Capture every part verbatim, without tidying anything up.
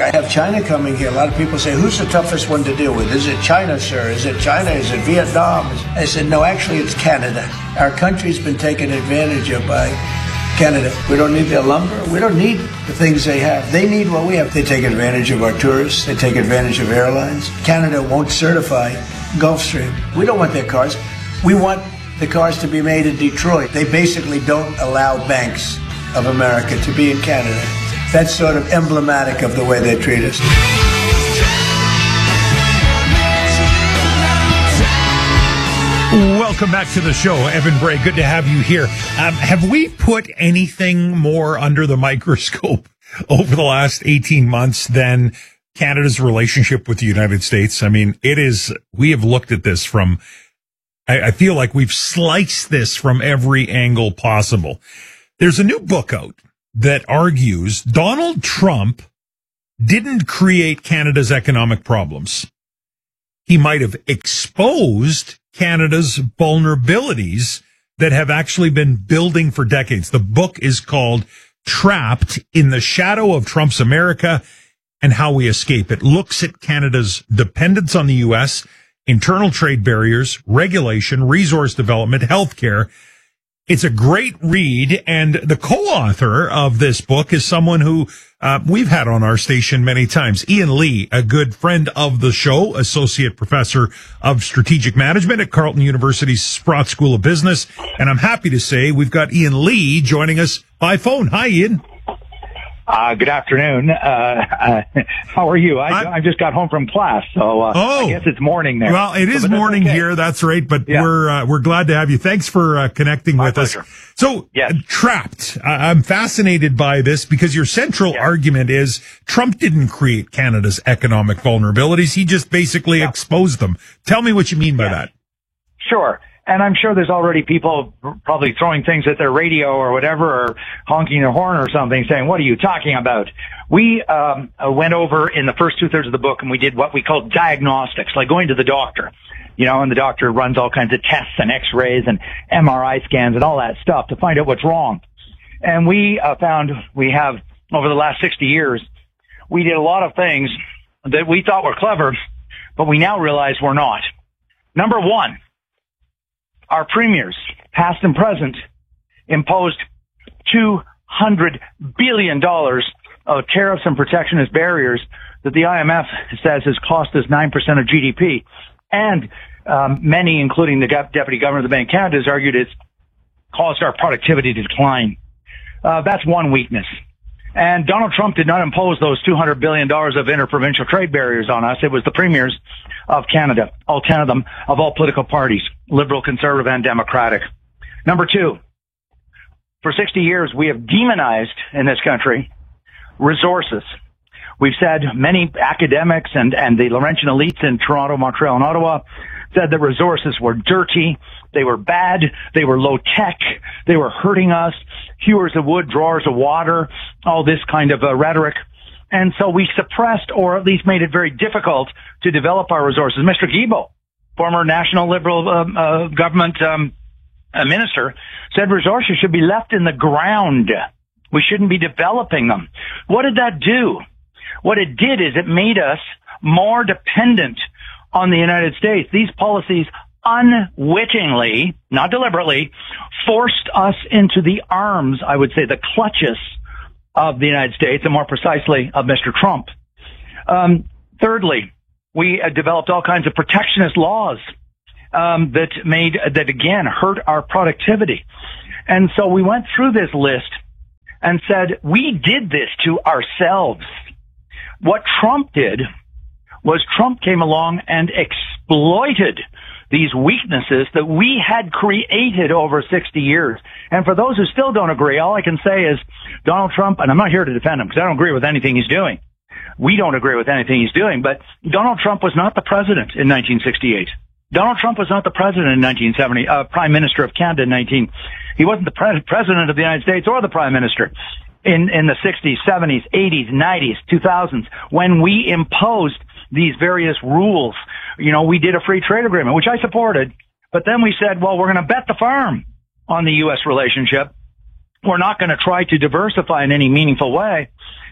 I have China coming here. A lot of people say, who's the toughest one to deal with? Is it China, sir? Is it China? Is it Vietnam? I said, no, actually, it's Canada. Our country's been taken advantage of by Canada. We don't need their lumber. We don't need the things they have. They need what we have. They take advantage of our tourists. They take advantage of airlines. Canada won't certify Gulfstream. We don't want their cars. We want the cars to be made in Detroit. They basically don't allow Banks of America to be in Canada. That's sort of emblematic of the way they treat us. Welcome back to the show, Evan Bray. Good to have you here. Um, have we put anything more under the microscope over the last eighteen months than Canada's relationship with the United States? I mean, it is, we have looked at this from, I, I feel like we've sliced this from every angle possible. There's a new book out that argues Donald Trump didn't create Canada's economic problems. He might have exposed Canada's vulnerabilities that have actually been building for decades. The book is called Trapped in the Shadow of Trump's America and How We Escape. It looks at Canada's dependence on the U S, internal trade barriers, regulation, resource development, healthcare. It's a great read, and the co-author of this book is someone who uh, we've had on our station many times, Ian Lee, a good friend of the show, associate professor of strategic management at Carleton University's Sprott School of Business. And I'm happy to say we've got Ian Lee joining us by phone. Hi, Ian. Uh, good afternoon. Uh, uh, how are you? I, I just got home from class, so uh, oh, I guess it's morning there. Well, it is so, morning okay. here. That's right. But yeah. we're uh, we're glad to have you. Thanks for uh, connecting My with pleasure. us. So, yes. uh, Trapped. Uh, I'm fascinated by this because your central yeah. argument is Trump didn't create Canada's economic vulnerabilities. He just basically yeah. exposed them. Tell me what you mean by yeah. that. Sure. And I'm sure there's already people probably throwing things at their radio or whatever, or honking their horn or something, saying, what are you talking about? We um, went over in the first two-thirds of the book, and we did what we call diagnostics, like going to the doctor. You know, and the doctor runs all kinds of tests and x-rays and M R I scans and all that stuff to find out what's wrong. And we uh, found we have, over the last sixty years, we did a lot of things that we thought were clever, but we now realize we're not. Number one, our premiers, past and present, imposed two hundred billion dollars of tariffs and protectionist barriers that the I M F says has cost us nine percent of G D P. And um, many, including the Deputy Governor of the Bank of Canada, has argued it's caused our productivity to decline. Uh, that's one weakness. And Donald Trump did not impose those two hundred billion dollars of interprovincial trade barriers on us. It was the premiers of Canada, all ten of them, of all political parties, Liberal, Conservative, and Democratic. Number two, for sixty years, we have demonized in this country resources. We've said, many academics and, and the Laurentian elites in Toronto, Montreal, and Ottawa said that resources were dirty, they were bad, they were low tech, they were hurting us, hewers of wood, drawers of water, all this kind of uh, rhetoric. And so we suppressed, or at least made it very difficult to develop our resources. Mister Guilbeault, former National Liberal um, uh, government um, uh, minister, said resources should be left in the ground. We shouldn't be developing them. What did that do? What it did is it made us more dependent on the United States. These policies unwittingly, not deliberately, forced us into the arms, I would say, the clutches of the United States, and more precisely of Mister Trump. Um, thirdly, we uh, developed all kinds of protectionist laws um, that made, that again, hurt our productivity. And so we went through this list and said, we did this to ourselves. What Trump did was Trump came along and exploited these weaknesses that we had created over sixty years. And for those who still don't agree, all I can say is Donald Trump, and I'm not here to defend him because I don't agree with anything he's doing. We don't agree with anything he's doing, but Donald Trump was not the president in nineteen sixty-eight. Donald Trump was not the president in nineteen seventy, uh, Prime Minister of Canada in nineteen. He wasn't the pre- president of the United States or the Prime Minister in, in the sixties, seventies, eighties, nineties, two thousands, when we imposed these various rules. You know, we did a free trade agreement, which I supported, but then we said, well, we're going to bet the farm on the U S relationship. We're not going to try to diversify in any meaningful way.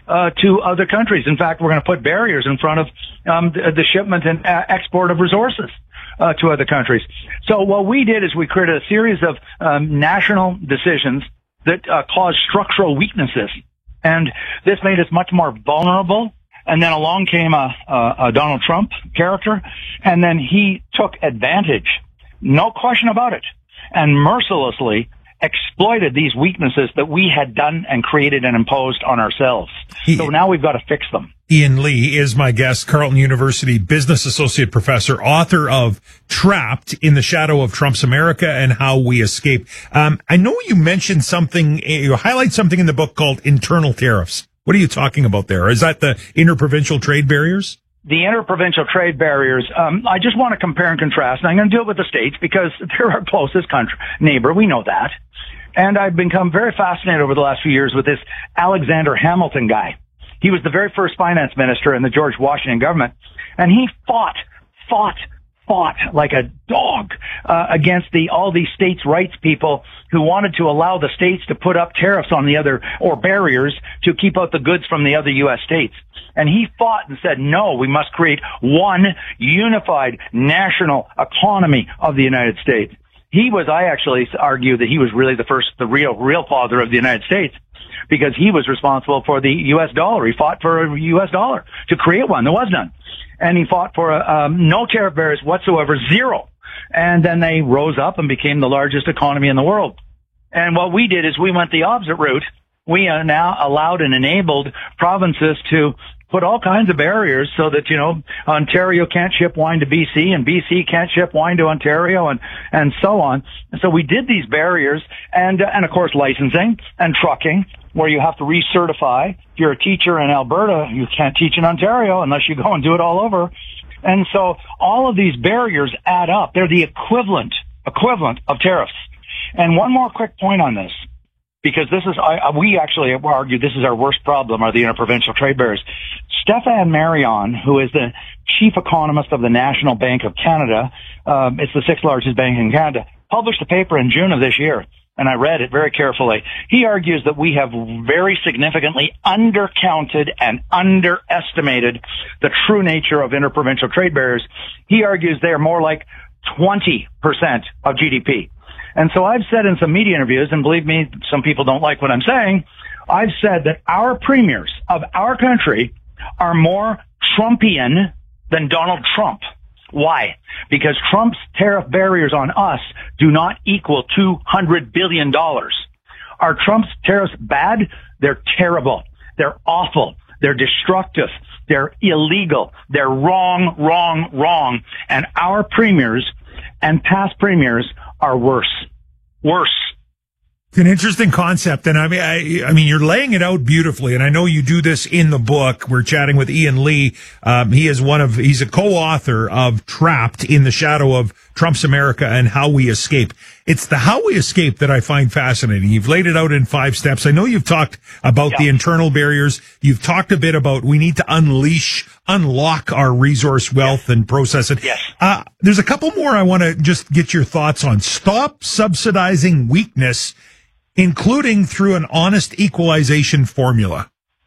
uh, to other countries. In fact, we're going to put barriers in front of um, the, the shipment and uh, export of resources uh, to other countries. So what we did is we created a series of um, national decisions that uh, caused structural weaknesses. And this made us much more vulnerable. And then along came a, a, a Donald Trump character, and then he took advantage, no question about it, and mercilessly exploited these weaknesses that we had done and created and imposed on ourselves. He, so now we've got to fix them. Ian Lee is my guest, Carleton University business associate professor, author of Trapped in the Shadow of Trump's America and How We Escape. Um, I know you mentioned something, you highlight something in the book called internal tariffs. What are you talking about there? Is that the interprovincial trade barriers? The interprovincial trade barriers, um, I just want to compare and contrast, and I'm going to do it with the states because they're our closest country, neighbor. We know that. And I've become very fascinated over the last few years with this Alexander Hamilton guy. He was the very first finance minister in the George Washington government, and he fought, fought, fought like a dog uh, against the all these states' rights people who wanted to allow the states to put up tariffs on the other, or barriers to keep out the goods from the other U S states. And he fought and said, no, we must create one unified national economy of the United States. He was, I actually argue that he was really the first, the real, real father of the United States, because he was responsible for the U S dollar. He fought for a U S dollar to create one. There was none. And he fought for a, um, no tariff barriers whatsoever, zero. And then they rose up and became the largest economy in the world. And what we did is we went the opposite route. We are now allowed and enabled provinces to put all kinds of barriers so that, you know, Ontario can't ship wine to B C and B C can't ship wine to Ontario and, and so on. And so we did these barriers and, uh, and of course licensing and trucking, where you have to recertify. If you're a teacher in Alberta, you can't teach in Ontario unless you go and do it all over. And so all of these barriers add up. They're the equivalent, equivalent of tariffs. And one more quick point on this, because this is, I, we actually argue this is our worst problem, are the interprovincial trade barriers. Stéphane Marion, who is the chief economist of the National Bank of Canada, um, it's the sixth largest bank in Canada, published a paper in June of this year, and I read it very carefully. He argues that we have very significantly undercounted and underestimated the true nature of interprovincial trade barriers. He argues they are more like twenty percent of G D P. And so I've said in some media interviews, and believe me, some people don't like what I'm saying, I've said that our premiers of our country are more Trumpian than Donald Trump. Why? Because Trump's tariff barriers on us do not equal two hundred billion dollars. Are Trump's tariffs bad? They're terrible. They're awful. They're destructive. They're illegal. They're wrong, wrong, wrong. And our premiers and past premiers are worse. Worse. It's an interesting concept, and I mean, I, I mean, you're laying it out beautifully, and I know you do this in the book. We're chatting with Ian Lee. Um, he is one of, he's a co-author of Trapped in the Shadow of Trump's America and How We Escape. It's the How We Escape that I find fascinating. You've laid it out in five steps. I know you've talked about yeah. the internal barriers. You've talked a bit about we need to unleash, unlock our resource wealth yes. and process it. Yes. Uh, there's a couple more I want to just get your thoughts on. Stop subsidizing weakness, including through an honest equalization formula.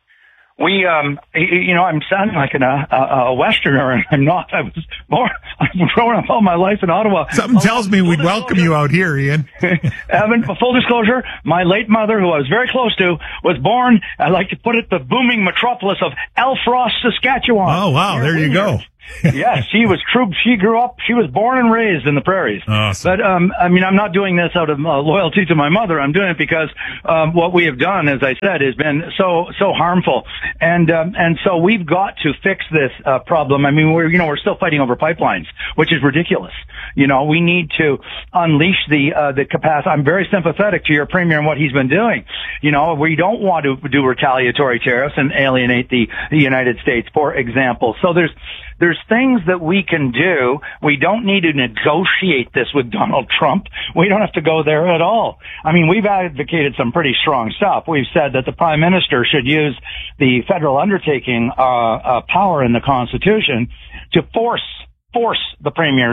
We, um, you know, I'm sounding like an, a, a Westerner, and I'm not. I was born, I've grown up all my life in Ottawa. Something tells me we'd welcome you out here, Ian. Evan, full disclosure, my late mother, who I was very close to, was born, I like to put it, the booming metropolis of Elfrost, Saskatchewan. Oh, wow, there you go. Yes, she was true. She grew up, she was born and raised in the prairies. Awesome. But, um, I mean, I'm not doing this out of uh, loyalty to my mother. I'm doing it because, um, what we have done, as I said, has been so, so harmful. And, um, and so we've got to fix this, uh, problem. I mean, we're, you know, we're still fighting over pipelines, which is ridiculous. You know, we need to unleash the, uh, the capacity. I'm very sympathetic to your premier and what he's been doing. You know, we don't want to do retaliatory tariffs and alienate the, the United States, for example. So there's, There's things that we can do. We don't need to negotiate this with Donald Trump. We don't have to go there at all. I mean, we've advocated some pretty strong stuff. We've said that the Prime Minister should use the federal undertaking uh, uh power in the Constitution to force force the premiers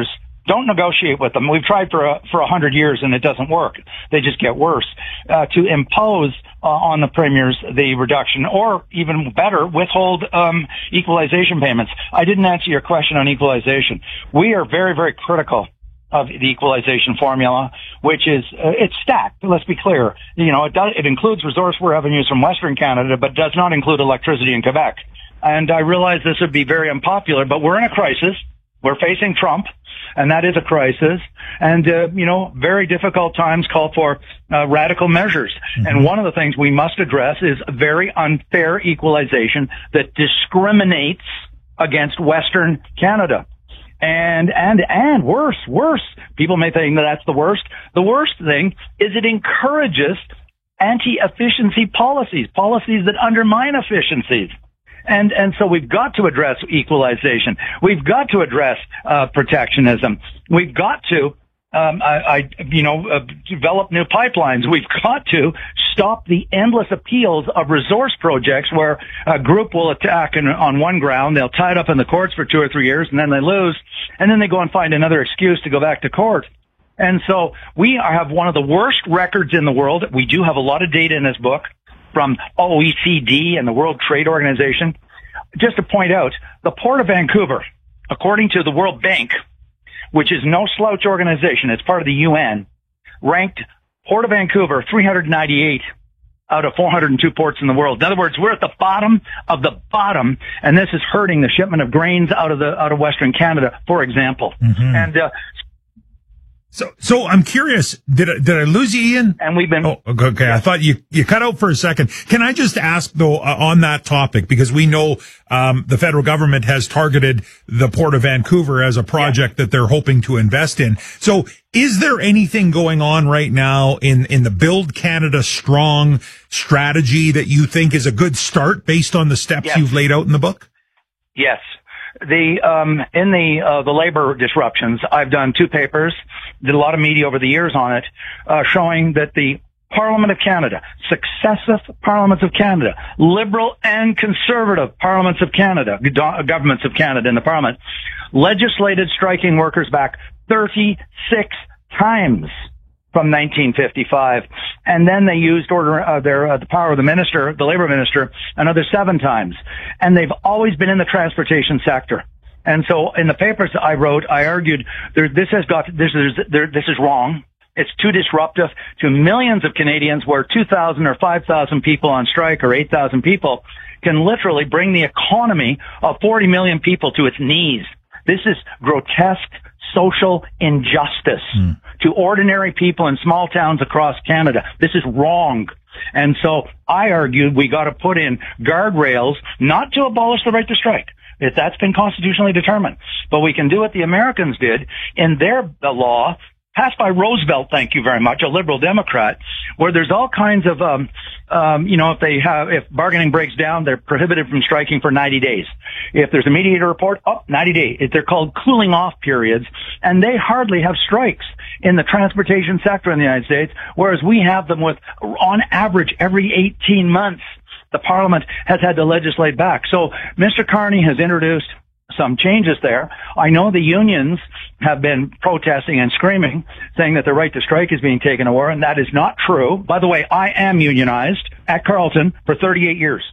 Don't negotiate with them. We've tried for a, for a hundred years and it doesn't work. They just get worse. Uh, to impose uh, on the premiers the reduction, or even better, withhold um, equalization payments. I didn't answer your question on equalization. We are very, very critical of the equalization formula, which is, uh, it's stacked. Let's be clear. You know, it does, it includes resource revenues from Western Canada, but does not include electricity in Quebec. And I realize this would be very unpopular, but we're in a crisis. We're facing Trump, and that is a crisis. And, uh, you know, very difficult times call for uh, radical measures. Mm-hmm. And one of the things we must address is very unfair equalization that discriminates against Western Canada. And, and, and worse, worse. People may think that that's the worst. The worst thing is it encourages anti-efficiency policies, policies that undermine efficiencies. And, and so we've got to address equalization. We've got to address, uh, protectionism. We've got to, um, I, I you know, uh, develop new pipelines. We've got to stop the endless appeals of resource projects where a group will attack in, on one ground. They'll tie it up in the courts for two or three years and then they lose. And then they go and find another excuse to go back to court. And so we have one of the worst records in the world. We do have a lot of data in this book from O E C D and the World Trade Organization. Just to point out, the Port of Vancouver, according to the World Bank, which is no slouch organization, it's part of the U N, ranked Port of Vancouver three hundred ninety-eight out of four hundred two ports in the world. In other words, we're at the bottom of the bottom, and this is hurting the shipment of grains out of the out of Western Canada, for example. Mm-hmm. And uh, So, so I'm curious, did I, did I lose you, Ian? And we've been, oh, okay. I thought you, you cut out for a second. Can I just ask though, uh, on that topic, because we know, um, the federal government has targeted the Port of Vancouver as a project yeah. that they're hoping to invest in. So is there anything going on right now in, in the Build Canada Strong strategy that you think is a good start based on the steps yes. you've laid out in the book? Yes. The, um, in the, uh, the labor disruptions, I've done two papers, did a lot of media over the years on it, uh, showing that the Parliament of Canada, successive parliaments of Canada, liberal and conservative parliaments of Canada, governments of Canada in the parliament, legislated striking workers back thirty-six times from nineteen fifty-five, and then they used order uh, their uh, the power of the minister, the labor minister, another seven times, and they've always been in the transportation sector. And so, in the papers that I wrote, I argued there, this has got this is there, this is wrong. It's too disruptive to millions of Canadians, where two thousand or five thousand people on strike or eight thousand people can literally bring the economy of forty million people to its knees. This is grotesque social injustice mm. to ordinary people in small towns across Canada. This is wrong. And so I argued we got to put in guardrails, not to abolish the right to strike, if that's been constitutionally determined, but we can do what the Americans did in their the law passed by Roosevelt, thank you very much, a liberal Democrat, where there's all kinds of, um, um, you know, if they have, if bargaining breaks down, they're prohibited from striking for ninety days. If there's a mediator report, oh, ninety days. They're called cooling off periods, and they hardly have strikes in the transportation sector in the United States, whereas we have them with, on average, every eighteen months. The Parliament has had to legislate back. So Mister Carney has introduced some changes there. I know the unions have been protesting and screaming, saying that the right to strike is being taken away, and that is not true. By the way, I am unionized at Carleton for thirty-eight years.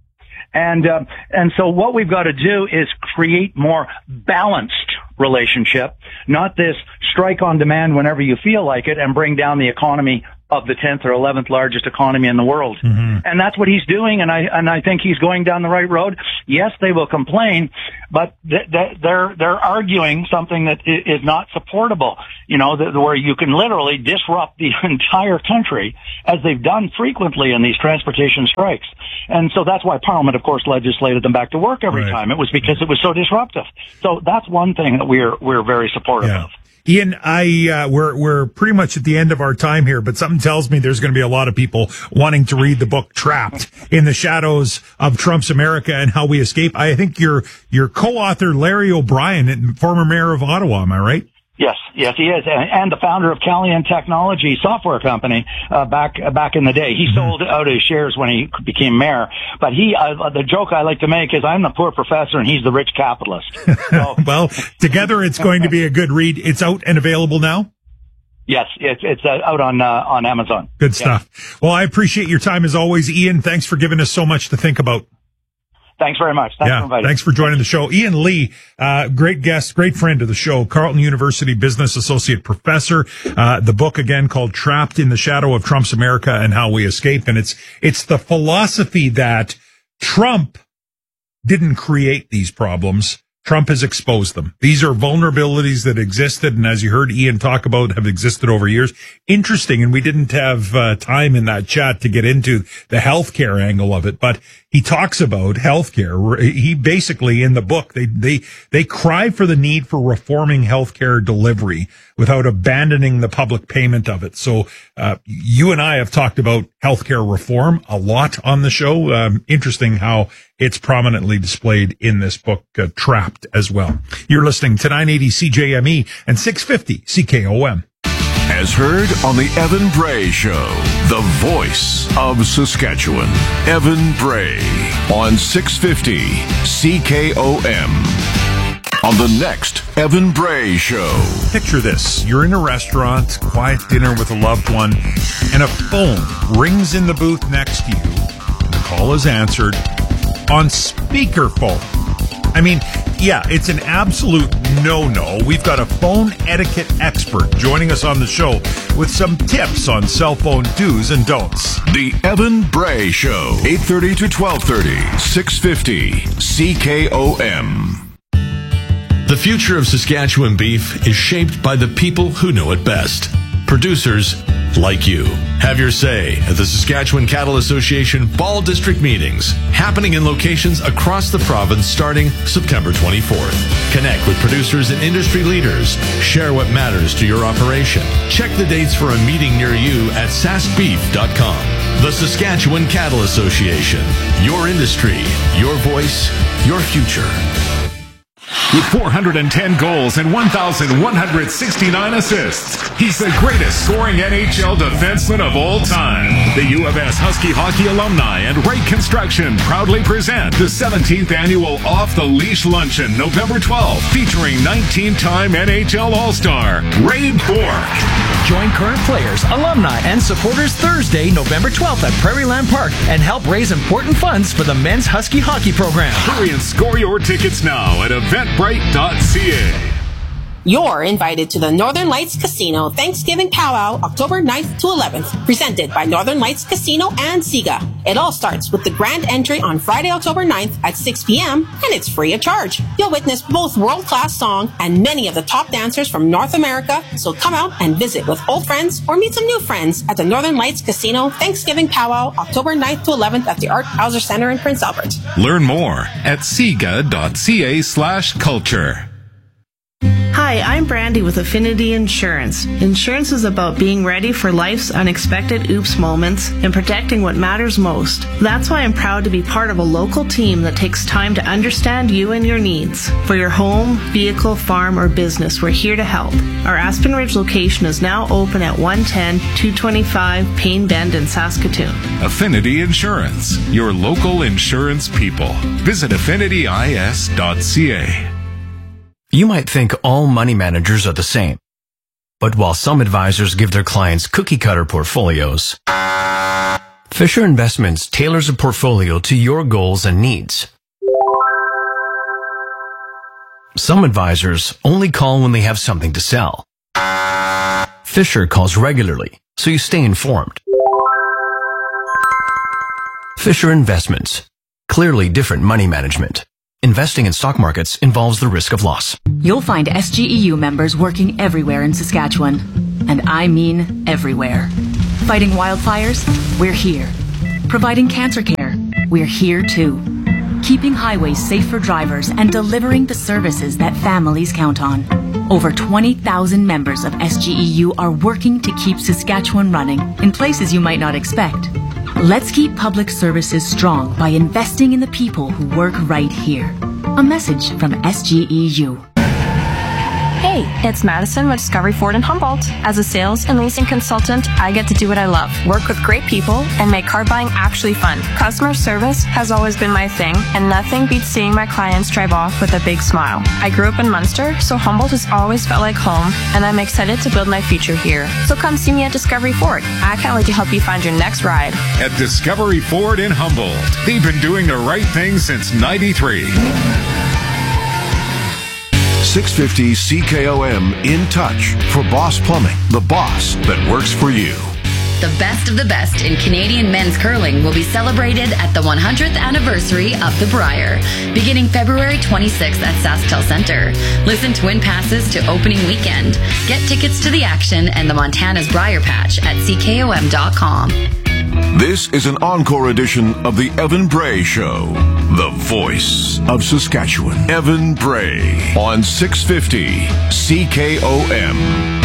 And, uh, and so what we've got to do is create more balanced relationship, not this strike on demand whenever you feel like it and bring down the economy of the tenth or eleventh largest economy in the world. Mm-hmm. And that's what he's doing, and I and I think he's going down the right road. Yes, they will complain, but th- th- they're they're arguing something that is not supportable, you know, th- where you can literally disrupt the entire country, as they've done frequently in these transportation strikes. And so that's why Parliament, of course, legislated them back to work every right. time. It was because it was so disruptive. So that's one thing that we're we're very supportive yeah. of. Ian, I, uh, we're, we're pretty much at the end of our time here, but something tells me there's going to be a lot of people wanting to read the book Trapped in the Shadows of Trump's America and How We Escape. I think your, your co-author, Larry O'Brien, former mayor of Ottawa, am I right? Yes, yes, he is, and, and the founder of Calian Technology software company uh, back uh, back in the day. He sold out his shares when he became mayor. But he, uh, the joke I like to make is, I'm the poor professor and he's the rich capitalist. So, well, together it's going to be a good read. It's out and available now. Yes, it's it's uh, out on uh, on Amazon. Good stuff. Yeah. Well, I appreciate your time as always, Ian. Thanks for giving us so much to think about. Thanks very much. Thanks yeah, for inviting. Thanks for joining the show. Ian Lee, uh, great guest, great friend of the show, Carleton University Business Associate Professor. Uh, the book again called Trapped in the Shadow of Trump's America and How We Escape. And it's, it's the philosophy that Trump didn't create these problems. Trump has exposed them. These are vulnerabilities that existed, and as you heard Ian talk about, have existed over years. Interesting, and we didn't have uh, time in that chat to get into the healthcare angle of it, but he talks about healthcare. He basically, in the book, they they they cry for the need for reforming healthcare delivery without abandoning the public payment of it. So uh, you and I have talked about healthcare reform a lot on the show. Um, interesting how it's prominently displayed in this book, uh, Trapped, as well. You're listening to nine eighty C J M E and six fifty C K O M. As heard on the Evan Bray Show, the voice of Saskatchewan. Evan Bray on six fifty C K O M. On the next Evan Bray Show. Picture this. You're in a restaurant, quiet dinner with a loved one, and a phone rings in the booth next to you. The call is answered on speakerphone. I mean, yeah, it's an absolute no-no. We've got a phone etiquette expert joining us on the show with some tips on cell phone do's and don'ts. The Evan Bray Show, eight thirty to twelve thirty, six fifty C K O M. The future of Saskatchewan beef is shaped by the people who know it best. Producers like you. Have your say at the Saskatchewan Cattle Association Fall District Meetings, happening in locations across the province starting September twenty-fourth. Connect with producers and industry leaders. Share what matters to your operation. Check the dates for a meeting near you at sask beef dot com. The Saskatchewan Cattle Association. Your industry, your voice, your future. With four hundred ten goals and one thousand one hundred sixty-nine assists, he's the greatest scoring N H L defenseman of all time. The U of S Husky Hockey alumni and Ray Construction proudly present the seventeenth annual Off the Leash Luncheon, November twelfth, featuring nineteen-time N H L All-Star Ray Bourque. Join current players, alumni, and supporters Thursday, November twelfth at Prairie Land Park and help raise important funds for the men's Husky Hockey program. Hurry and score your tickets now at eventbrite dot c a. You're invited to the Northern Lights Casino Thanksgiving Powwow October ninth to eleventh, presented by Northern Lights Casino and SIGA. It all starts with the grand entry on Friday, October ninth at six p.m. and it's free of charge. You'll witness both world-class song and many of the top dancers from North America, so come out and visit with old friends or meet some new friends at the Northern Lights Casino Thanksgiving Powwow October ninth to eleventh at the Art Hauser Center in Prince Albert. Learn more at siga dot c a slash culture. Hi, I'm Brandy with Affinity Insurance. Insurance is about being ready for life's unexpected oops moments and protecting what matters most. That's why I'm proud to be part of a local team that takes time to understand you and your needs. For your home, vehicle, farm, or business, we're here to help. Our Aspen Ridge location is now open at one ten two twenty-five Payne Bend in Saskatoon. Affinity Insurance, your local insurance people. Visit affinity is dot c a. You might think all money managers are the same. But while some advisors give their clients cookie-cutter portfolios, Fisher Investments tailors a portfolio to your goals and needs. Some advisors only call when they have something to sell. Fisher calls regularly, so you stay informed. Fisher Investments. Clearly different money management. Investing in stock markets involves the risk of loss. You'll find S G E U members working everywhere in Saskatchewan. And I mean everywhere. Fighting wildfires? We're here. Providing cancer care? We're here too. Keeping highways safe for drivers and delivering the services that families count on. Over twenty thousand members of S G E U are working to keep Saskatchewan running in places you might not expect. Let's keep public services strong by investing in the people who work right here. A message from S G E U. Hey, it's Madison with Discovery Ford in Humboldt. As a sales and leasing consultant, I get to do what I love, work with great people, and make car buying actually fun. Customer service has always been my thing, and nothing beats seeing my clients drive off with a big smile. I grew up in Munster, so Humboldt has always felt like home, and I'm excited to build my future here. So come see me at Discovery Ford. I can't wait to help you find your next ride. At Discovery Ford in Humboldt, they've been doing the right thing since ninety-three. six fifty C K O M In Touch for Boss Plumbing, the boss that works for you. The best of the best in Canadian men's curling will be celebrated at the one hundredth anniversary of the Brier, beginning February twenty-sixth at SaskTel Centre. Listen to win passes to opening weekend. Get tickets to the action and the Montana's Brier Patch at C K O M dot com. This is an encore edition of the Evan Bray Show, the voice of Saskatchewan. Evan Bray on six fifty C K O M.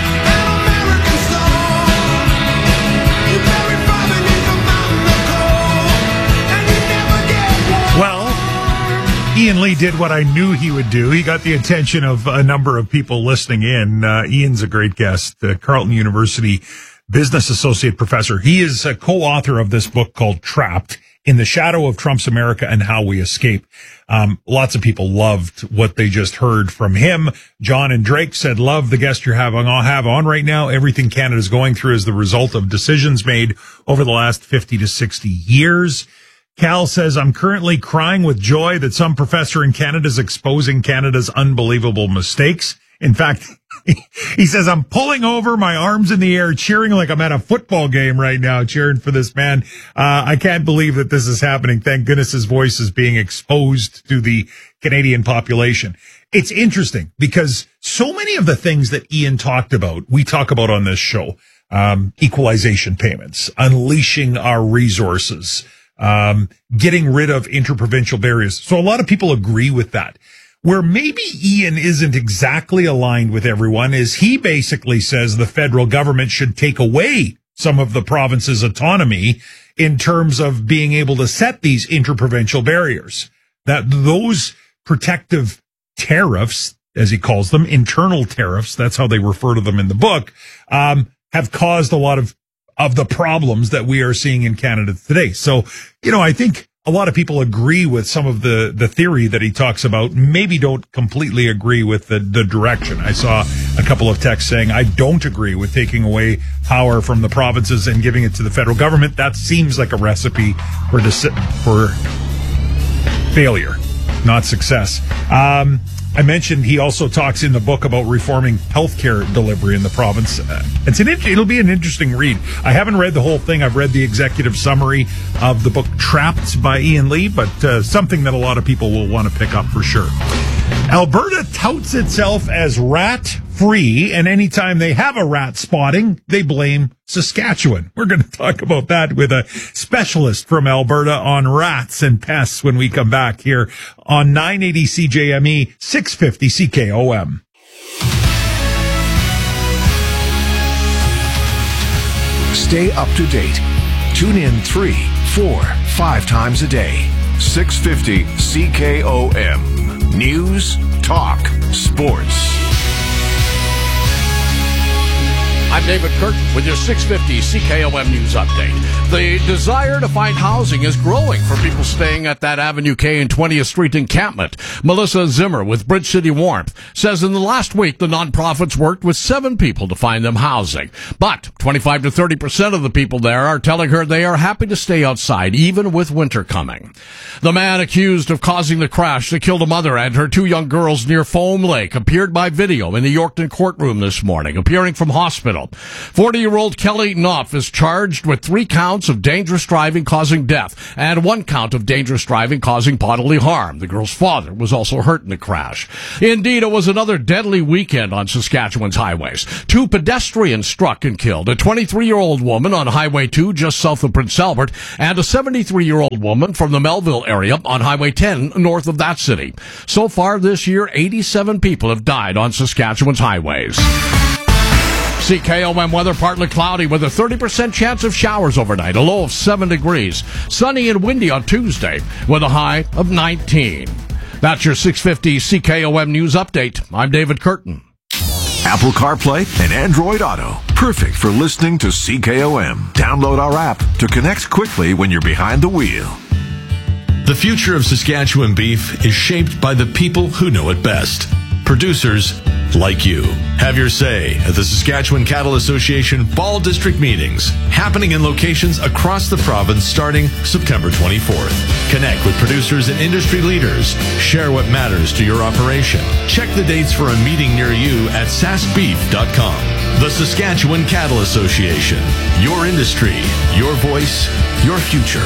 Well, Ian Lee did what I knew he would do. He got the attention of a number of people listening in. Uh, Ian's a great guest, uh, Carleton University business associate professor. He is a co-author of this book called Trapped: In the Shadow of Trump's America and How We Escape. Um, lots of people loved what they just heard from him. John and Drake said, love the guest you're having, I'll have on right now. Everything Canada's going through is the result of decisions made over the last fifty to sixty years. Cal says, I'm currently crying with joy that some professor in Canada is exposing Canada's unbelievable mistakes. In fact, he says, I'm pulling over, my arms in the air, cheering like I'm at a football game right now, cheering for this man. Uh, I can't believe that this is happening. Thank goodness his voice is being exposed to the Canadian population. It's interesting because so many of the things that Ian talked about, we talk about on this show. Um, equalization payments, unleashing our resources, um, getting rid of interprovincial barriers. So a lot of people agree with that. Where maybe Ian isn't exactly aligned with everyone is he basically says the federal government should take away some of the province's autonomy in terms of being able to set these interprovincial barriers. That those protective tariffs, as he calls them, internal tariffs, that's how they refer to them in the book, um, have caused a lot of, of the problems that we are seeing in Canada today. So, you know, I think a lot of people agree with some of the, the theory that he talks about, maybe don't completely agree with the, the direction. I saw a couple of texts saying, I don't agree with taking away power from the provinces and giving it to the federal government. That seems like a recipe for for failure, not success. Um, I mentioned he also talks in the book about reforming healthcare delivery in the province. Uh, it's an it'll be an interesting read. I haven't read the whole thing. I've read the executive summary of the book Trapped by Ian Lee, but uh, something that a lot of people will want to pick up for sure. Alberta touts itself as rat-free, and anytime they have a rat spotting, they blame Saskatchewan. We're going to talk about that with a specialist from Alberta on rats and pests when we come back here on nine eighty C J M E, six fifty C K O M. Stay up to date. Tune in three, four, five times a day. six fifty C K O M. News, talk, sports. I'm David Curtin with your six fifty C K O M News Update. The desire to find housing is growing for people staying at that Avenue K and twentieth Street encampment. Melissa Zimmer with Bridge City Warmth says in the last week the nonprofits worked with seven people to find them housing. But twenty-five to thirty percent of the people there are telling her they are happy to stay outside even with winter coming. The man accused of causing the crash that killed a mother and her two young girls near Foam Lake appeared by video in the Yorkton courtroom this morning, appearing from hospital. forty-year-old Kelly Knopf is charged with three counts of dangerous driving causing death and one count of dangerous driving causing bodily harm. The girl's father was also hurt in the crash. Indeed, it was another deadly weekend on Saskatchewan's highways. Two pedestrians struck and killed a twenty-three-year-old woman on Highway two just south of Prince Albert and a seventy-three-year-old woman from the Melville area on Highway ten north of that city. So far this year, eighty-seven people have died on Saskatchewan's highways. C K O M weather, partly cloudy with a thirty percent chance of showers overnight, a low of seven degrees. Sunny and windy on Tuesday with a high of nineteen. That's your six fifty C K O M News Update. I'm David Curtin. Apple CarPlay and Android Auto. Perfect for listening to C K O M. Download our app to connect quickly when you're behind the wheel. The future of Saskatchewan beef is shaped by the people who know it best. Producers like you. Have your say at the Saskatchewan Cattle Association Fall District meetings, happening in locations across the province starting September twenty-fourth. Connect with producers and industry leaders. Share what matters to your operation. Check the dates for a meeting near you at sask beef dot com. The Saskatchewan Cattle Association. Your industry, your voice, your future.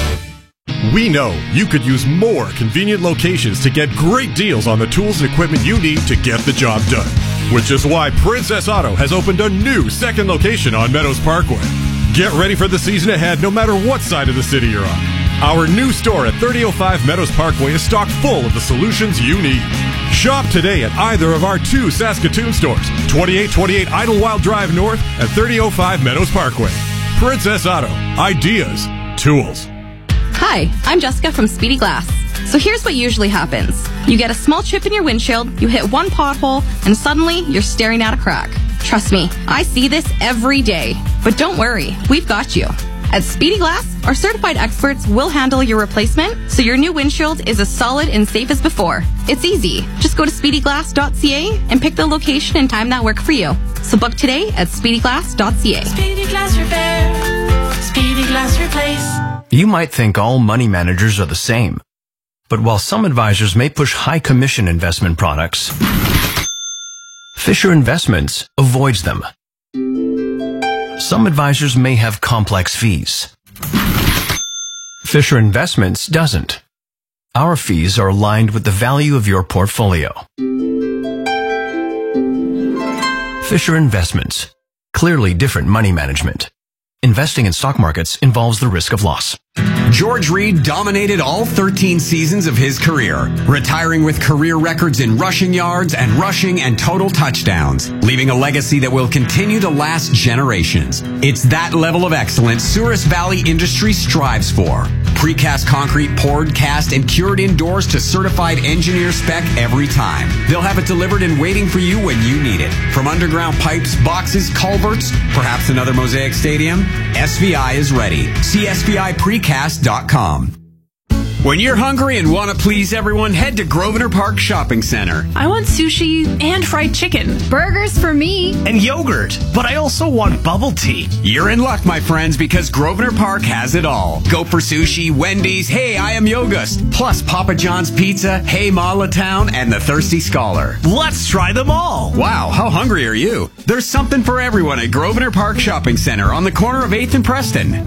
We know you could use more convenient locations to get great deals on the tools and equipment you need to get the job done. Which is why Princess Auto has opened a new second location on Meadows Parkway. Get ready for the season ahead no matter what side of the city you're on. Our new store at thirty oh five Meadows Parkway is stocked full of the solutions you need. Shop today at either of our two Saskatoon stores, twenty-eight twenty-eight Idlewild Drive North and thirty oh five Meadows Parkway. Princess Auto. Ideas. Tools. Hi, I'm Jessica from Speedy Glass. So here's what usually happens. You get a small chip in your windshield, you hit one pothole, and suddenly you're staring at a crack. Trust me, I see this every day. But don't worry, we've got you. At Speedy Glass, our certified experts will handle your replacement, so your new windshield is as solid and safe as before. It's easy. Just go to speedy glass dot c a and pick the location and time that work for you. So book today at speedy glass dot c a. Speedy Glass Repair. Speedy Glass Replace. You might think all money managers are the same. But while some advisors may push high commission investment products, Fisher Investments avoids them. Some advisors may have complex fees. Fisher Investments doesn't. Our fees are aligned with the value of your portfolio. Fisher Investments. Clearly different money management. Investing in stock markets involves the risk of loss. George Reed dominated all thirteen seasons of his career, retiring with career records in rushing yards and rushing and total touchdowns, leaving a legacy that will continue to last generations. It's that level of excellence Souris Valley Industry strives for. Precast concrete poured, cast, and cured indoors to certified engineer spec every time. They'll have it delivered and waiting for you when you need it. From underground pipes, boxes, culverts, perhaps another Mosaic Stadium, S V I is ready. See S V I precast dot com. When you're hungry and want to please everyone, head to Grosvenor Park Shopping Center. I want sushi and fried chicken. Burgers for me. And yogurt. But I also want bubble tea. You're in luck, my friends, because Grosvenor Park has it all. Go for sushi, Wendy's, Hey, I Am Yogust, plus Papa John's Pizza, Hey Mala Town, and the Thirsty Scholar. Let's try them all. Wow, how hungry are you? There's something for everyone at Grosvenor Park Shopping Center on the corner of eighth and Preston.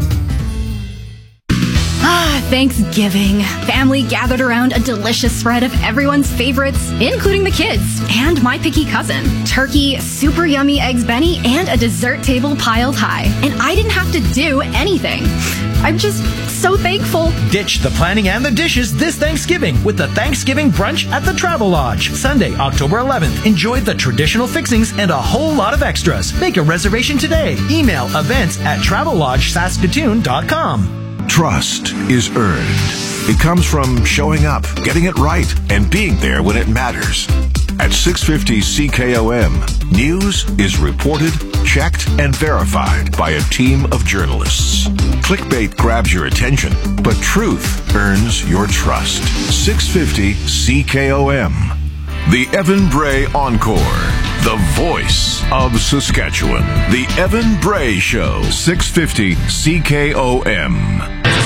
Ah, Thanksgiving. Family gathered around a delicious spread of everyone's favorites, including the kids and my picky cousin. Turkey, super yummy eggs Benny, and a dessert table piled high. And I didn't have to do anything. I'm just so thankful. Ditch the planning and the dishes this Thanksgiving with the Thanksgiving brunch at the Travel Lodge. Sunday, October eleventh. Enjoy the traditional fixings and a whole lot of extras. Make a reservation today. Email events at travel lodge saskatoon dot com. Trust is earned. It comes from showing up, getting it right, and being there when it matters. At six fifty C K O M, news is reported, checked, and verified by a team of journalists. Clickbait grabs your attention, but truth earns your trust. six fifty C K O M. The Evan Bray Encore. The voice of Saskatchewan. The Evan Bray Show. six fifty C K O M.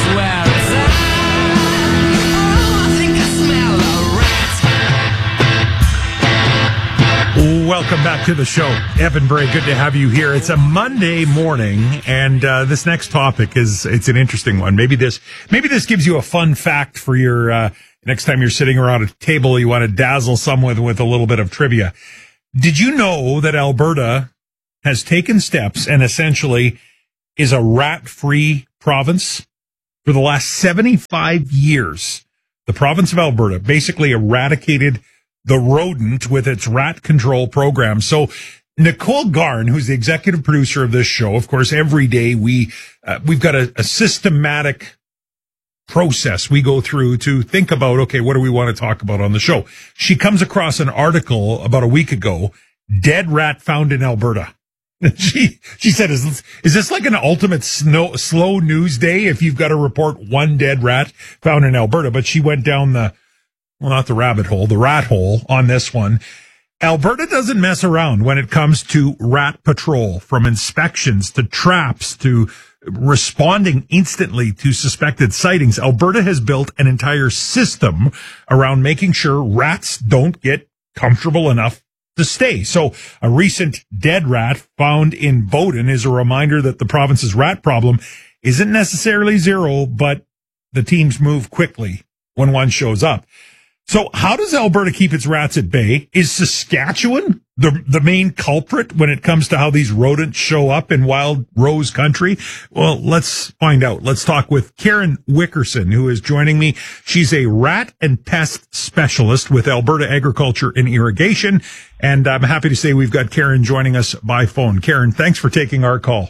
Welcome back to the show. Evan Bray, good to have you here. It's a Monday morning, and uh, this next topic is, it's an interesting one. Maybe this, maybe this gives you a fun fact for your, uh, next time you're sitting around a table, you want to dazzle someone with a little bit of trivia. Did you know that Alberta has taken steps and essentially is a rat-free province? For the last seventy-five years, the province of Alberta basically eradicated the rodent with its rat control program. So Nicole Garn, who's the executive producer of this show, of course, every day we, uh, we've got a, a systematic process we go through to think about, okay, what do we want to talk about on the show? She comes across an article about a week ago, dead rat found in Alberta. She, she said, is, is this like an ultimate snow, slow news day if you've got to report one dead rat found in Alberta? But she went down the, well, not the rabbit hole, the rat hole on this one. Alberta doesn't mess around when it comes to rat patrol, from inspections to traps to responding instantly to suspected sightings. Alberta has built an entire system around making sure rats don't get comfortable enough to stay. So a recent dead rat found in Bowden is a reminder that the province's rat problem isn't necessarily zero, but the teams move quickly when one shows up. So how does Alberta keep its rats at bay? Is Saskatchewan the the main culprit when it comes to how these rodents show up in Wild Rose country? Well, let's find out. Let's talk with Karen Wickerson, who is joining me. She's a rat and pest specialist with Alberta Agriculture and Irrigation. And I'm happy to say we've got Karen joining us by phone. Karen, thanks for taking our call.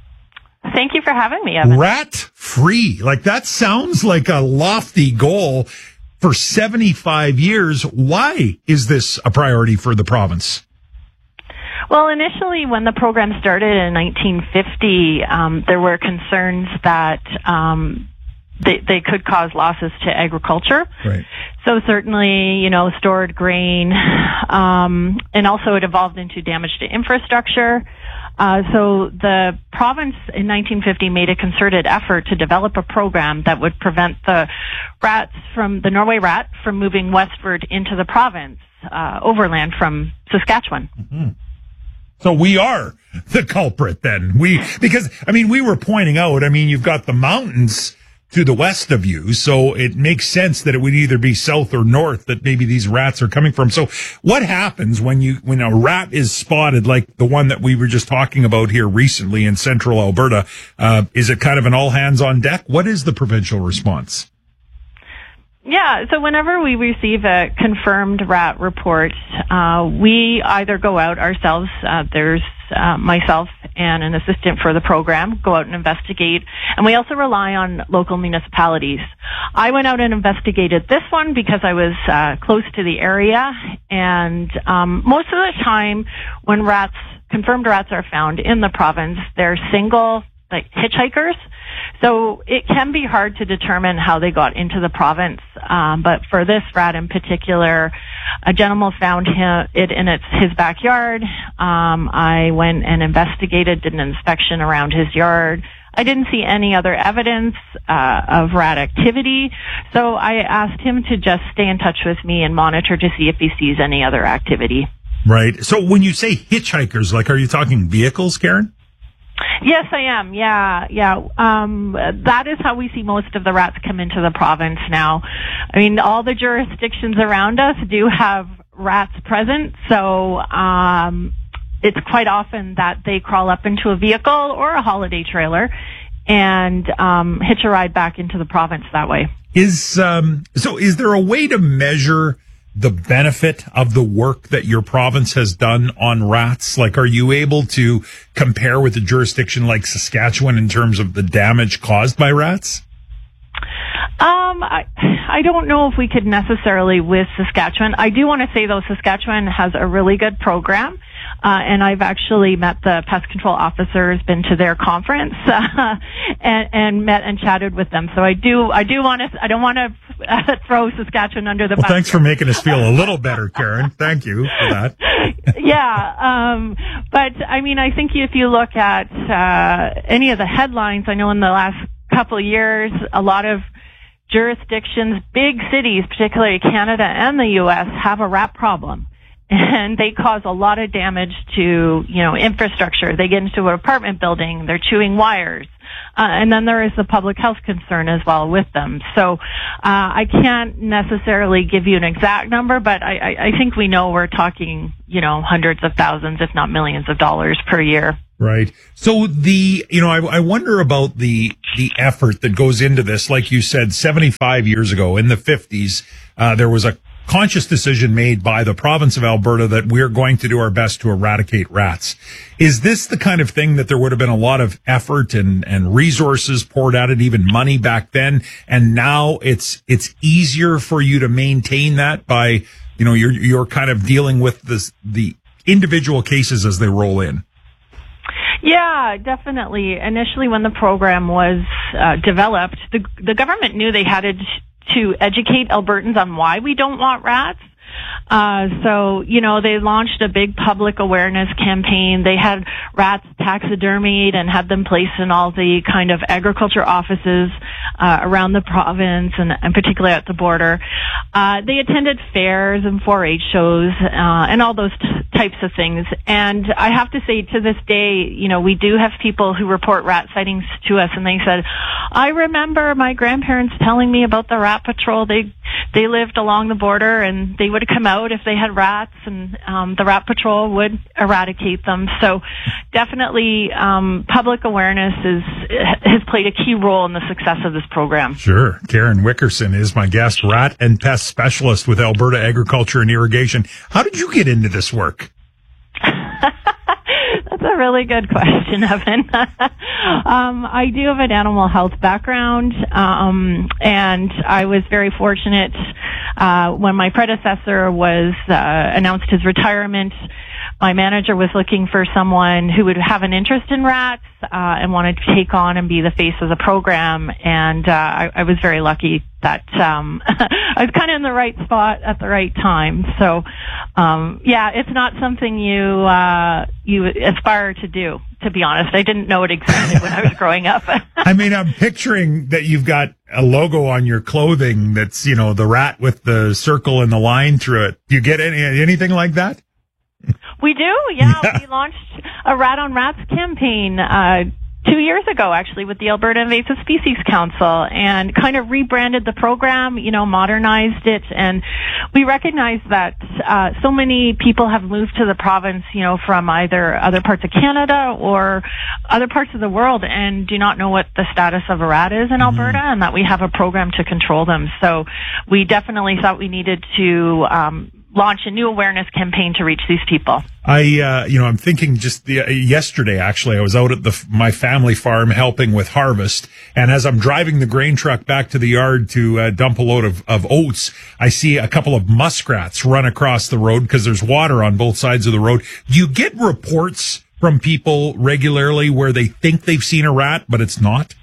Thank you for having me, Evan. Rat free. Like, that sounds like a lofty goal. For seventy-five years, why is this a priority for the province? Well, initially, when the program started in nineteen fifty, um, there were concerns that um, they, they could cause losses to agriculture. Right. So certainly, you know, stored grain, um, and also it evolved into damage to infrastructure. Uh, so the province in nineteen fifty made a concerted effort to develop a program that would prevent the rats from, the Norway rat, from moving westward into the province, uh, overland from Saskatchewan. Mm-hmm. So we are the culprit then. We, because, I mean, we were pointing out, I mean, you've got the mountains to the west of you, so it makes sense that it would either be south or north that maybe these rats are coming from. So what happens when you, when a rat is spotted, like the one that we were just talking about here recently in central Alberta? Uh, is it kind of an all hands on deck? What is the provincial response? Yeah, so whenever we receive a confirmed rat report, uh, we either go out ourselves, uh, there's uh, myself and an assistant for the program, go out and investigate, and we also rely on local municipalities. I went out and investigated this one because I was uh, close to the area, and um, most of the time when rats, confirmed rats are found in the province, they're single, like hitchhikers. So it can be hard to determine how they got into the province. Um, but for this rat in particular, a gentleman found him, it in its, his backyard. Um, I went and investigated, did an inspection around his yard. I didn't see any other evidence uh, of rat activity. So I asked him to just stay in touch with me and monitor to see if he sees any other activity. Right. So when you say hitchhikers, like, are you talking vehicles, Karen? Yes, I am. Yeah, yeah. Um, that is how we see most of the rats come into the province now. I mean, all the jurisdictions around us do have rats present, so um, it's quite often that they crawl up into a vehicle or a holiday trailer and um, hitch a ride back into the province that way. Is um, so? Is there a way to measure the benefit of the work that your province has done on rats? Like, are you able to compare with a jurisdiction like Saskatchewan in terms of the damage caused by rats? Um, I, I don't know if we could necessarily with Saskatchewan. I do want to say, though, Saskatchewan has a really good program. Uh, and I've actually met the pest control officers, been to their conference, uh, and, and met and chatted with them. So I do, I do want to, I don't want to uh, throw Saskatchewan under the bus. Well, thanks for making us feel a little better, Karen. Thank you for that. Yeah. Um, but I mean, I think if you look at, uh, any of the headlines, I know in the last couple of years, a lot of jurisdictions, big cities, particularly Canada and the U S, have a rat problem. And they cause a lot of damage to, you know, infrastructure. They get into an apartment building, they're chewing wires. Uh, and then there is the public health concern as well with them. So, uh, I can't necessarily give you an exact number, but I, I, I think we know we're talking, you know, hundreds of thousands, if not millions of dollars per year. Right. So the, you know, I, I wonder about the, the effort that goes into this. Like you said, seventy-five years ago in the fifties, uh, there was a conscious decision made by the province of Alberta that we're going to do our best to eradicate rats. Is this the kind of thing that there would have been a lot of effort and, and resources poured at it, even money back then, and now it's it's easier for you to maintain that by, you know, you're you're kind of dealing with this the individual cases as they roll in? Yeah, definitely. Initially, when the program was uh, developed, the the government knew they had to, to educate Albertans on why we don't want rats. Uh, so, you know, they launched a big public awareness campaign. They had rats taxidermied and had them placed in all the kind of agriculture offices uh, around the province and, and particularly at the border. Uh, they attended fairs and four H shows uh, and all those t- types of things. And I have to say, to this day, you know, we do have people who report rat sightings to us, and they said, I remember my grandparents telling me about the rat patrol. They they lived along the border, and they would come out if they had rats, and um, the rat patrol would eradicate them. So definitely um, public awareness is has played a key role in the success of this program. Sure. Karen Wickerson is my guest, rat and pest specialist with Alberta Agriculture and Irrigation. How did you get into this work? That's a really good question, Evan. um, I do have an animal health background, um, and I was very fortunate uh, when my predecessor was uh, announced his retirement. My manager was looking for someone who would have an interest in rats uh, and wanted to take on and be the face of the program. And uh, I, I was very lucky that um, I was kind of in the right spot at the right time. So, um, yeah, it's not something you uh, you aspire to do, to be honest. I didn't know it existed when I was growing up. I mean, I'm picturing that you've got a logo on your clothing that's, you know, the rat with the circle and the line through it. Do you get any anything like that? We do, yeah. yeah. We launched a Rat on Rats campaign uh two years ago, actually, with the Alberta Invasive Species Council, and kind of rebranded the program, you know, modernized it. And we recognize that uh so many people have moved to the province, you know, from either other parts of Canada or other parts of the world, and do not know what the status of a rat is in mm-hmm. Alberta, and that we have a program to control them. So we definitely thought we needed to um launch a new awareness campaign to reach these people. I, uh, you know, I'm thinking just the, uh, yesterday, actually, I was out at the, my family farm helping with harvest. And as I'm driving the grain truck back to the yard to uh, dump a load of, of oats, I see a couple of muskrats run across the road because there's water on both sides of the road. Do you get reports from people regularly where they think they've seen a rat, but it's not?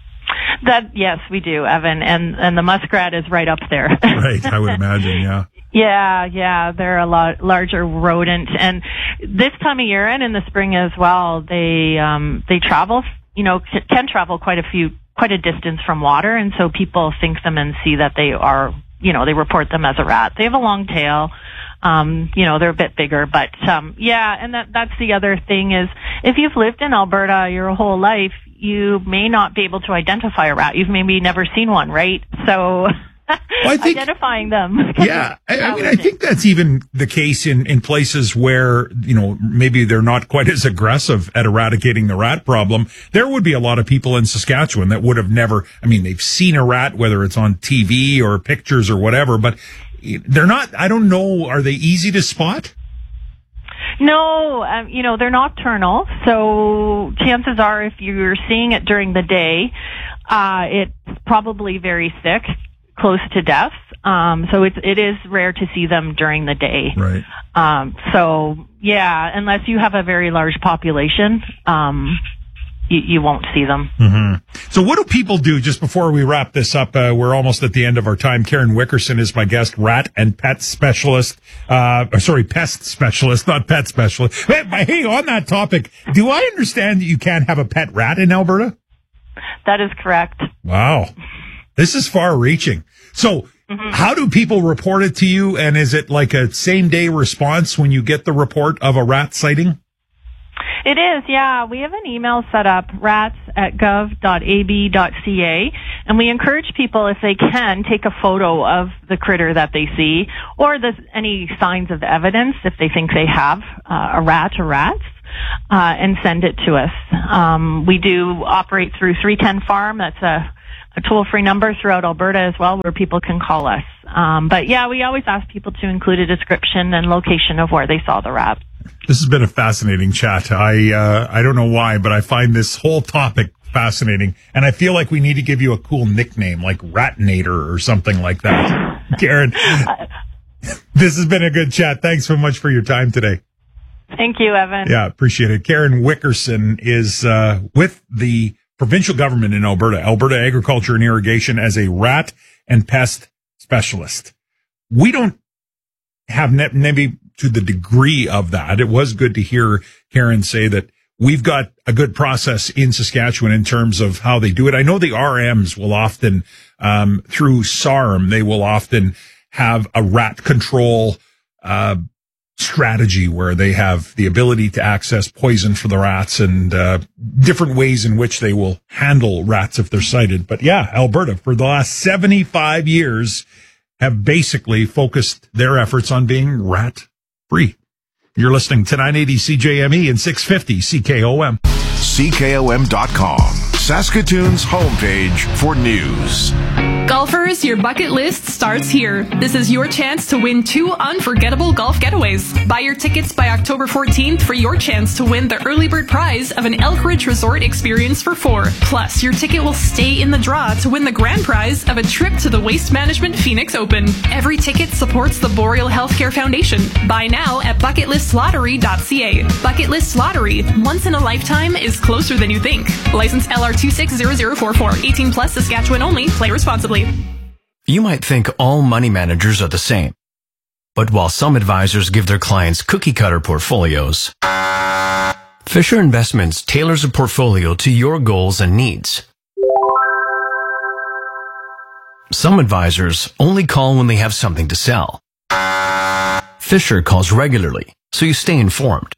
That, yes, we do, Evan. And, and the muskrat is right up there. Right. I would imagine. Yeah. Yeah, yeah, they're a lot larger rodent, and this time of year and in the spring as well, they um they travel, you know, can travel quite a few, quite a distance from water, and so people think them and see that they are, you know, they report them as a rat. They have a long tail, um, you know, they're a bit bigger, but um, yeah, and that that's the other thing is if you've lived in Alberta your whole life, you may not be able to identify a rat. You've maybe never seen one, right? So. Well, I think, identifying them. Yeah, I, I mean, I think that's even the case in, in places where, you know, maybe they're not quite as aggressive at eradicating the rat problem. There would be a lot of people in Saskatchewan that would have never, I mean, they've seen a rat, whether it's on T V or pictures or whatever, but they're not, I don't know, are they easy to spot? No, um, you know, they're nocturnal, so chances are if you're seeing it during the day, uh, it's probably very sick. Close to death. Um, so it's, it is rare to see them during the day. Right. Um, so yeah, unless you have a very large population, um, you, you won't see them. Mm-hmm. So what do people do just before we wrap this up? Uh, we're almost at the end of our time. Karen Wickerson is my guest, rat and pet specialist. Uh, or sorry, pest specialist, not pet specialist. Hey, hey, on that topic, do I understand that you can't have a pet rat in Alberta? That is correct. Wow. This is far reaching. So mm-hmm. how do people report it to you? And is it like a same day response when you get the report of a rat sighting? It is, yeah. We have an email set up, rats at gov dot a b dot c a, and we encourage people, if they can, take a photo of the critter that they see or the, any signs of evidence if they think they have uh, a rat or rats. Uh, and send it to us. Um, we do operate through three ten Farm. That's a a toll-free number throughout Alberta as well where people can call us. Um, but yeah, we always ask people to include a description and location of where they saw the rat. This has been a fascinating chat. I uh, I don't know why, but I find this whole topic fascinating, and I feel like we need to give you a cool nickname like Ratnator or something like that. Karen, this has been a good chat. Thanks so much for your time today. Thank you, Evan. Yeah, appreciate it. Karen Wickerson is uh, with the provincial government in Alberta, Alberta Agriculture and Irrigation, as a rat and pest specialist. We don't have ne- maybe to the degree of that. It was good to hear Karen say that we've got a good process in Saskatchewan in terms of how they do it. I know the R Ms will often, um, through S A R M, they will often have a rat control, uh, strategy where they have the ability to access poison for the rats and, uh, different ways in which they will handle rats if they're sighted. But yeah, Alberta for the last seventy-five years have basically focused their efforts on being rat free. You're listening to nine eighty C J M E and six fifty C K O M. C K O M dot com, Saskatoon's homepage for news. Golfers, your bucket list starts here. This is your chance to win two unforgettable golf getaways. Buy your tickets by October fourteenth for your chance to win the early bird prize of an Elk Ridge Resort experience for four. Plus, your ticket will stay in the draw to win the grand prize of a trip to the Waste Management Phoenix Open. Every ticket supports the Boreal Healthcare Foundation. Buy now at bucket list lottery dot c a. Bucket List Lottery, once in a lifetime, is closer than you think. License L R two six zero zero four four. eighteen plus, Saskatchewan only. Play responsibly. You might think all money managers are the same. But while some advisors give their clients cookie-cutter portfolios, Fisher Investments tailors a portfolio to your goals and needs. Some advisors only call when they have something to sell. Fisher calls regularly, so you stay informed.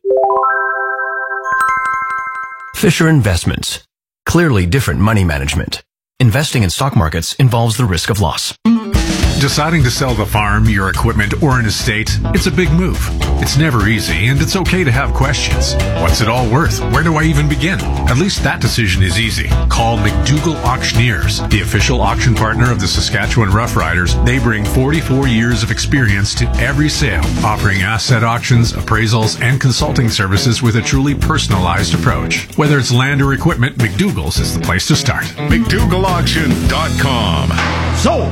Fisher Investments. Clearly different money management. Investing in stock markets involves the risk of loss. Deciding to sell the farm, your equipment, or an estate, it's a big move. It's never easy, and it's okay to have questions. What's it all worth? Where do I even begin? At least that decision is easy. Call McDougall Auctioneers, the official auction partner of the Saskatchewan Roughriders. They bring forty-four years of experience to every sale, offering asset auctions, appraisals, and consulting services with a truly personalized approach. Whether it's land or equipment, McDougall's is the place to start. McDougall Auction dot com. Sold!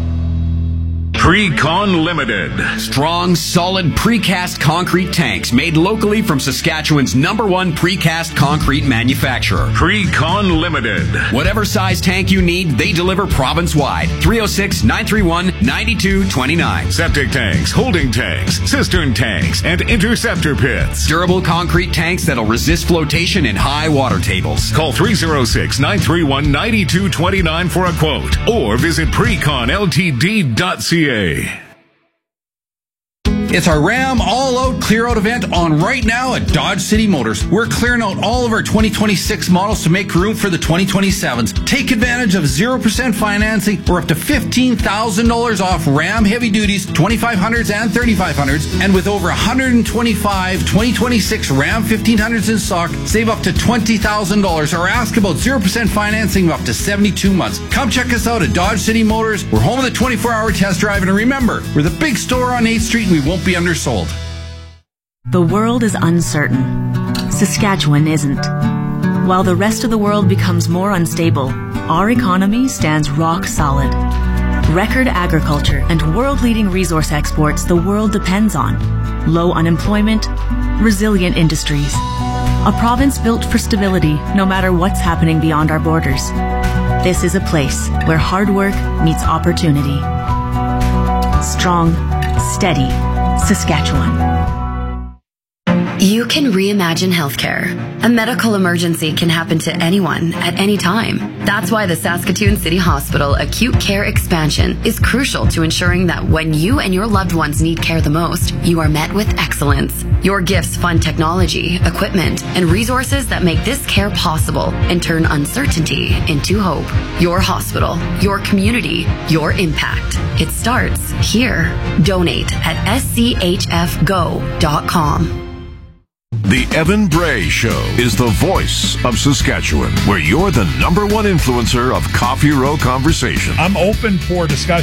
Precon Limited. Strong, solid precast concrete tanks made locally from Saskatchewan's number one precast concrete manufacturer. Precon Limited. Whatever size tank you need, they deliver province-wide. three oh six, nine three one, nine two two nine. Septic tanks, holding tanks, cistern tanks, and interceptor pits. Durable concrete tanks that'll resist flotation in high water tables. Call three oh six, nine three one, nine two two nine for a quote or visit precon l t d dot c a. It's our Ram All-Out Clear-Out event on right now at Dodge City Motors. We're clearing out all of our twenty twenty-six models to make room for the twenty twenty-sevens. Take advantage of zero percent financing or up to fifteen thousand dollars off Ram Heavy Duties, twenty-five hundreds and thirty-five hundreds. And with over one hundred twenty-five twenty twenty-six Ram fifteen hundreds in stock, save up to twenty thousand dollars or ask about zero percent financing of up to seventy-two months. Come check us out at Dodge City Motors. We're home of the twenty-four hour test drive. And remember, we're the big store on eighth street and we won't be undersold. The world is uncertain. Saskatchewan isn't. While the rest of the world becomes more unstable, our economy stands rock solid. Record agriculture and world-leading resource exports the world depends on. Low unemployment, resilient industries. A province built for stability no matter what's happening beyond our borders. This is a place where hard work meets opportunity. Strong, steady Saskatchewan. You can reimagine healthcare. A medical emergency can happen to anyone at any time. That's why the Saskatoon City Hospital Acute Care Expansion is crucial to ensuring that when you and your loved ones need care the most, you are met with excellence. Your gifts fund technology, equipment, and resources that make this care possible and turn uncertainty into hope. Your hospital, your community, your impact. It starts here. Donate at s c h f go dot com. The Evan Bray Show is the voice of Saskatchewan, where you're the number one influencer of Coffee Row conversation. I'm open for discussion.